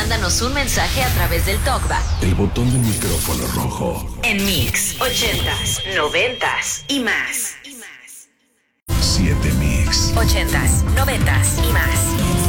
mándanos un mensaje a través del TalkBack. El botón del micrófono rojo. En Mix 80s, 90s y más. 7 Mix. 80s, 90s y más.